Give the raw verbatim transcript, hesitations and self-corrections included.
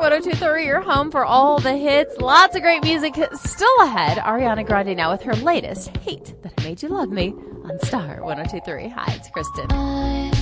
one oh two point three, your home for all the hits. Lots of great music still ahead. Ariana Grande now with her latest, Hate That I Made You Love Me, on Star one oh two point three. Hi, it's Kristen.